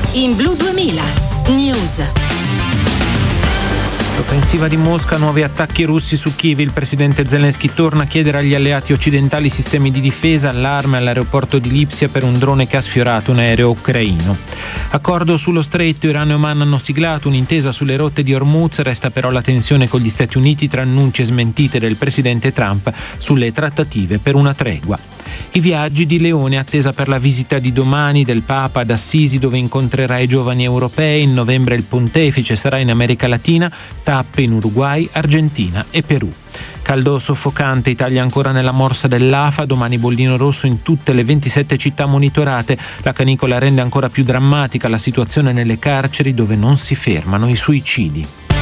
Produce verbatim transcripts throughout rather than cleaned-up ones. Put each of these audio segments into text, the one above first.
in Blu duemila News. L'offensiva di Mosca, nuovi attacchi russi su Kiev. Il presidente Zelensky torna a chiedere agli alleati occidentali sistemi di difesa. Allarme all'aeroporto di Lipsia per un drone che ha sfiorato un aereo ucraino. Accordo sullo stretto. Iran e Oman hanno siglato un'intesa sulle rotte di Hormuz. Resta però la tensione con gli Stati Uniti tra annunci e smentite del presidente Trump sulle trattative per una tregua. I viaggi di Leone, attesa per la visita di domani del Papa ad Assisi, dove incontrerà i giovani europei. In novembre il pontefice sarà in America Latina, tappe in Uruguay, Argentina e Perù. Caldo soffocante, Italia ancora nella morsa dell'A F A, domani bollino rosso in tutte le ventisette città monitorate. La canicola rende ancora più drammatica la situazione nelle carceri, dove non si fermano i suicidi.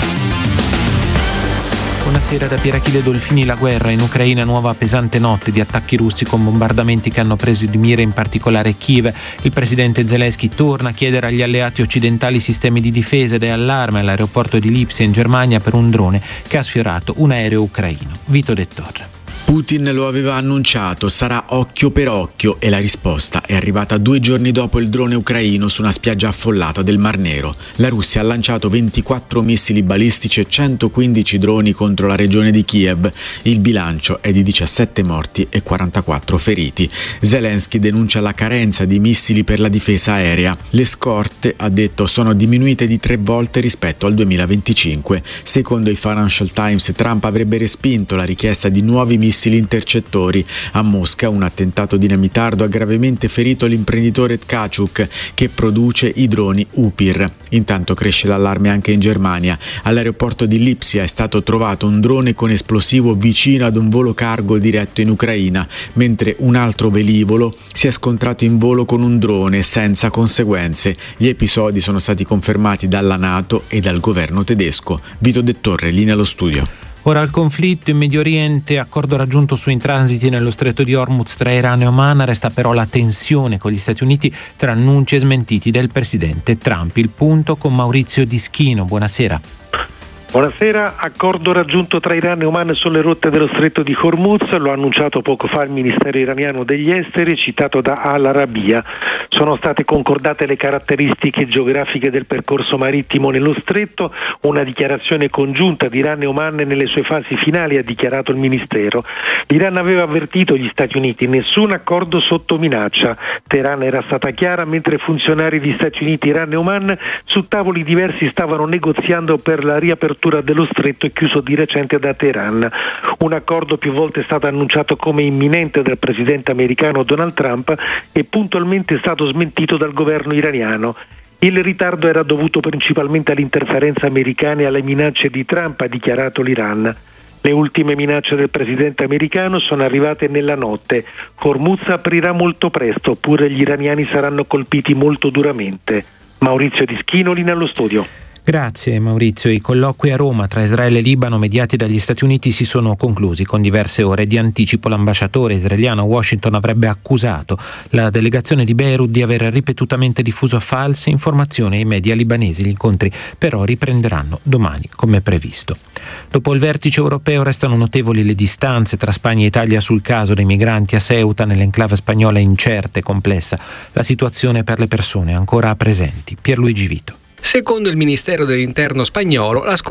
Buonasera da Pierachille Dolfini. La guerra in Ucraina, nuova pesante notte di attacchi russi con bombardamenti che hanno preso di mira in particolare Kiev. Il presidente Zelensky torna a chiedere agli alleati occidentali sistemi di difesa ed è allarme all'aeroporto di Lipsia in Germania per un drone che ha sfiorato un aereo ucraino. Vito De Torre. Putin lo aveva annunciato, sarà occhio per occhio, e la risposta è arrivata due giorni dopo il drone ucraino su una spiaggia affollata del Mar Nero. La Russia ha lanciato ventiquattro missili balistici e centoquindici droni contro la regione di Kiev. Il bilancio è di diciassette morti e quarantaquattro feriti. Zelensky denuncia la carenza di missili per la difesa aerea. Le scorte, ha detto, sono diminuite di tre volte rispetto al duemilaventicinque. Secondo il Financial Times, Trump avrebbe respinto la richiesta di nuovi missili intercettori. A Mosca un attentato dinamitardo ha gravemente ferito l'imprenditore Tkachuk, che produce i droni U P I R. Intanto cresce l'allarme anche in Germania. All'aeroporto di Lipsia è stato trovato un drone con esplosivo vicino ad un volo cargo diretto in Ucraina, mentre un altro velivolo si è scontrato in volo con un drone senza conseguenze. Gli episodi sono stati confermati dalla NATO e dal governo tedesco. Vito De Torre, linea allo studio. Ora al conflitto in Medio Oriente, accordo raggiunto sui transiti nello stretto di Hormuz tra Iran e Oman. Resta però la tensione con gli Stati Uniti tra annunci e smentiti del presidente Trump. Il punto con Maurizio Dischino. Buonasera. Buonasera. Accordo raggiunto tra Iran e Oman sulle rotte dello stretto di Hormuz. Lo ha annunciato poco fa il Ministero iraniano degli Esteri, citato da Al Arabiya. Sono state concordate le caratteristiche geografiche del percorso marittimo nello stretto. Una dichiarazione congiunta di Iran e Oman nelle sue fasi finali, ha dichiarato il Ministero. L'Iran aveva avvertito gli Stati Uniti: nessun accordo sotto minaccia. Teheran era stata chiara, mentre funzionari di Stati Uniti, Iran e Oman su tavoli diversi stavano negoziando per la riapertura dello stretto, e chiuso di recente da Teheran. Un accordo più volte è stato annunciato come imminente dal presidente americano Donald Trump e puntualmente è stato smentito dal governo iraniano. Il ritardo era dovuto principalmente all'interferenza americana e alle minacce di Trump, ha dichiarato l'Iran. Le ultime minacce del presidente americano sono arrivate nella notte. Hormuz aprirà molto presto, oppure gli iraniani saranno colpiti molto duramente. Maurizio Dischino, linea allo studio. Grazie Maurizio. I colloqui a Roma tra Israele e Libano mediati dagli Stati Uniti si sono conclusi con diverse ore di anticipo. L'ambasciatore israeliano a Washington avrebbe accusato la delegazione di Beirut di aver ripetutamente diffuso false informazioni ai media libanesi. Gli incontri però riprenderanno domani come previsto. Dopo il vertice europeo restano notevoli le distanze tra Spagna e Italia sul caso dei migranti a Ceuta. Nell'enclave spagnola è incerta e complessa la situazione per le persone ancora presenti. Pierluigi Vito. Secondo il Ministero dell'Interno spagnolo, la